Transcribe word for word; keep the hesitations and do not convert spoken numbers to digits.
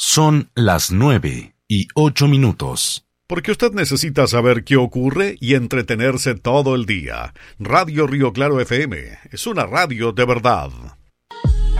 Son las nueve y ocho minutos. Porque usted necesita saber qué ocurre y entretenerse todo el día. Radio Río Claro F M es una radio de verdad.